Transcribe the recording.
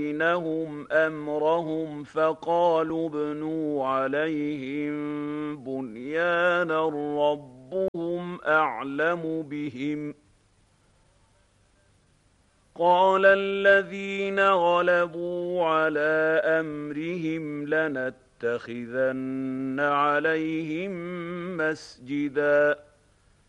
بينهم أمرهم فقالوا ابنوا عليهم بنيانا ربهم أعلم بهم قال الذين غلبوا على أمرهم لنتخذن عليهم مسجدا